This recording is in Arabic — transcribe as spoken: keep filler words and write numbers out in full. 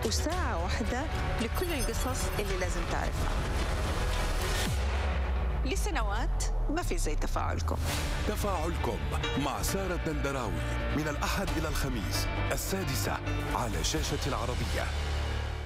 وساعة واحدة لكل القصص اللي لازم تعرفها. لسنوات ما في زي تفاعلكم. تفاعلكم مع سارة الدندراوي من الأحد إلى الخميس السادسة على شاشة العربية.